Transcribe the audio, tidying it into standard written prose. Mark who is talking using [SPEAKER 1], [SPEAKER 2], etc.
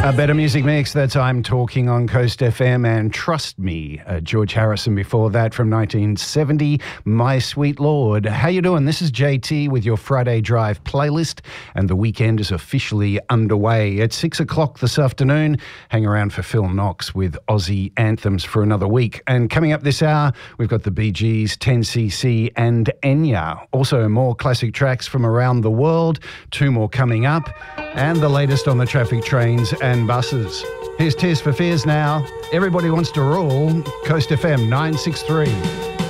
[SPEAKER 1] A better music mix, that's I'm Talking on Coast FM, and Trust Me, George Harrison before that from 1970, My Sweet Lord. How you doing? This is JT with your Friday Drive playlist, and the weekend is officially underway. At 6 o'clock this afternoon, hang around for Phil Knox with Aussie Anthems for another week. And coming up this hour, we've got the Bee Gees, 10cc and Enya. Also more classic tracks from around the world, 2 more coming up, and the latest on the traffic trains and buses. Here's Tears for Fears now. Everybody Wants to Rule, Coast FM 963.